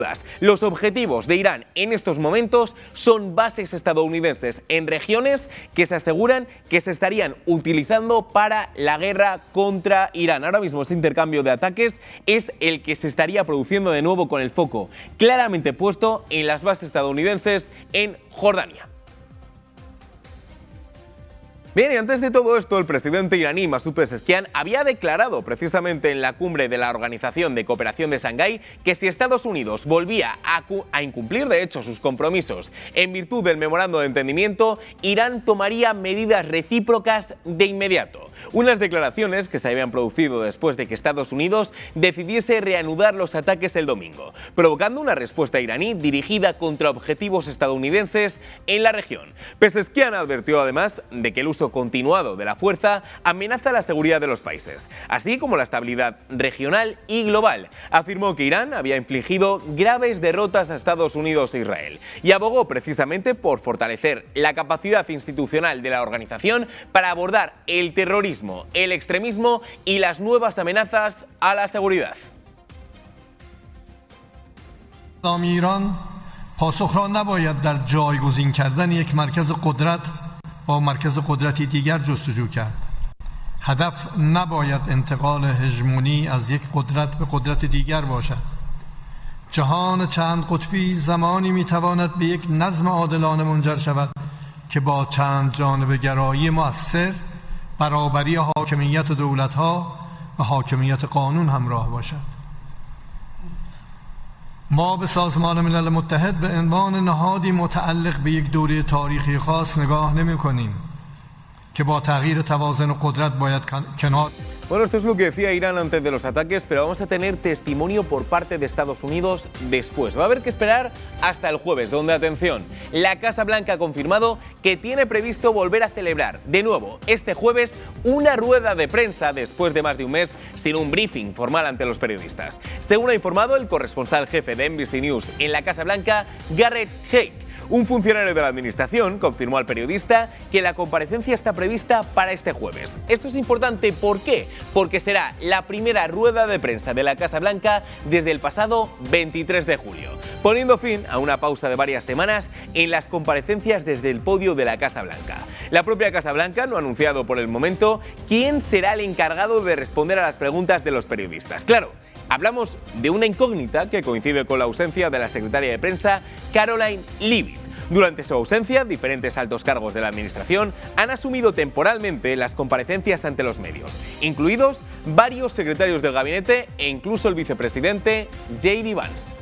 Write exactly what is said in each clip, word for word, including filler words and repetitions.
Los objetivos de Irán en estos momentos son bases estadounidenses en regiones que se aseguran que se estarían utilizando para la guerra contra Irán. Ahora mismo ese intercambio de ataques es el que se estaría produciendo de nuevo con el foco claramente puesto en las bases estadounidenses en Jordania. Bien, y antes de todo esto, el presidente iraní Masoud Pezeshkian había declarado precisamente en la cumbre de la Organización de Cooperación de Shanghái que si Estados Unidos volvía a, a incumplir de hecho sus compromisos en virtud del memorando de entendimiento, Irán tomaría medidas recíprocas de inmediato. Unas declaraciones que se habían producido después de que Estados Unidos decidiese reanudar los ataques el domingo, provocando una respuesta iraní dirigida contra objetivos estadounidenses en la región. Pezeshkian advirtió además de que el uso continuado de la fuerza amenaza la seguridad de los países, así como la estabilidad regional y global. Afirmó que Irán había infligido graves derrotas a Estados Unidos e Israel y abogó precisamente por fortalecer la capacidad institucional de la organización para abordar el terrorismo, el extremismo y las nuevas amenazas a la seguridad. پاسخ را نباید در جایگزین کردن یک مرکز قدرت با مرکز قدرتی دیگر جستجو کرد. هدف نباید انتقال هژمونی از یک قدرت به قدرت دیگر باشد. جهان چند قطبی زمانی میتواند به یک نظم عادلانه منجر شود که با چند جانبه گرایی مؤثر، برابری حاکمیت دولت‌ها و حاکمیت قانون همراه باشد. ما به سازمان ملل متحد به عنوان نهادی متعلق به یک دوره تاریخی خاص نگاه نمی کنیم که با تغییر توازن قدرت باید کنار. Bueno, esto es lo que decía Irán antes de los ataques, pero vamos a tener testimonio por parte de Estados Unidos después. Va a haber que esperar hasta el jueves, donde, atención, la Casa Blanca ha confirmado que tiene previsto volver a celebrar de nuevo este jueves una rueda de prensa después de más de un mes sin un briefing formal ante los periodistas. Según ha informado el corresponsal jefe de N B C News en la Casa Blanca, Garrett Haake, un funcionario de la administración confirmó al periodista que la comparecencia está prevista para este jueves. Esto es importante, ¿por qué? Porque será la primera rueda de prensa de la Casa Blanca desde el pasado veintitrés de julio, poniendo fin a una pausa de varias semanas en las comparecencias desde el podio de la Casa Blanca. La propia Casa Blanca no ha anunciado por el momento quién será el encargado de responder a las preguntas de los periodistas. Claro, hablamos de una incógnita que coincide con la ausencia de la secretaria de prensa Karoline Leavitt. Durante su ausencia, diferentes altos cargos de la administración han asumido temporalmente las comparecencias ante los medios, incluidos varios secretarios del gabinete e incluso el vicepresidente J D Vance.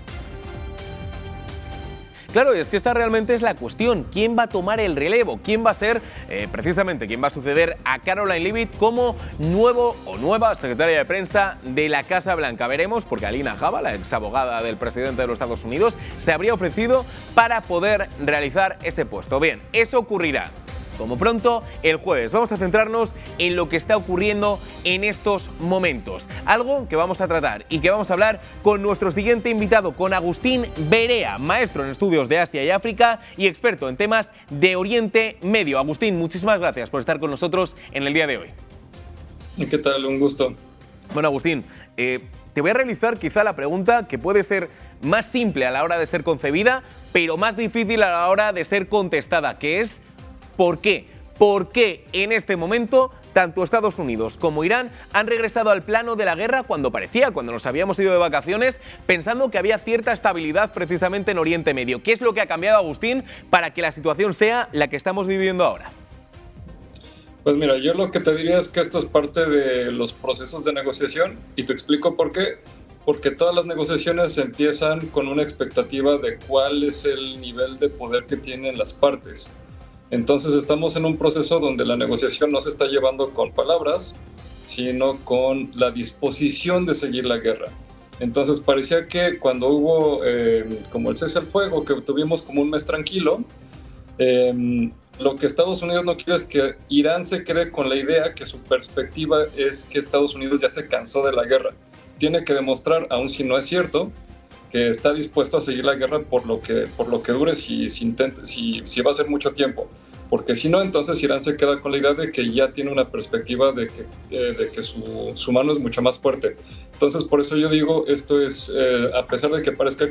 Claro, y es que esta realmente es la cuestión. ¿Quién va a tomar el relevo? ¿Quién va a ser, eh, precisamente, quién va a suceder a Karoline Leavitt como nuevo o nueva secretaria de prensa de la Casa Blanca? Veremos, porque Alina Habba, la ex abogada del presidente de los Estados Unidos, se habría ofrecido para poder realizar ese puesto. Bien, eso ocurrirá como pronto el jueves. Vamos a centrarnos en lo que está ocurriendo en estos momentos. Algo que vamos a tratar y que vamos a hablar con nuestro siguiente invitado, con Agustín Berea, maestro en estudios de Asia y África y experto en temas de Oriente Medio. Agustín, muchísimas gracias por estar con nosotros en el día de hoy. ¿Qué tal? Un gusto. Bueno, Agustín, eh, te voy a realizar quizá la pregunta que puede ser más simple a la hora de ser concebida, pero más difícil a la hora de ser contestada, que es ¿por qué? ¿Por qué en este momento tanto Estados Unidos como Irán han regresado al plano de la guerra cuando parecía, cuando nos habíamos ido de vacaciones, pensando que había cierta estabilidad precisamente en Oriente Medio? ¿Qué es lo que ha cambiado, Agustín, para que la situación sea la que estamos viviendo ahora? Pues mira, yo lo que te diría es que esto es parte de los procesos de negociación y te explico por qué. Porque todas las negociaciones empiezan con una expectativa de cuál es el nivel de poder que tienen las partes. Entonces estamos en un proceso donde la negociación no se está llevando con palabras, sino con la disposición de seguir la guerra. Entonces parecía que cuando hubo eh, como el cese al fuego, que tuvimos como un mes tranquilo, eh, lo que Estados Unidos no quiere es que Irán se quede con la idea que su perspectiva es que Estados Unidos ya se cansó de la guerra. Tiene que demostrar, aun si no es cierto, que está dispuesto a seguir la guerra por lo que, por lo que dure, si, si, intenta, si, si va a ser mucho tiempo. Porque si no, entonces Irán se queda con la idea de que ya tiene una perspectiva de que, eh, de que su, su mano es mucho más fuerte. Entonces, por eso yo digo, esto es, eh, a pesar de que parezca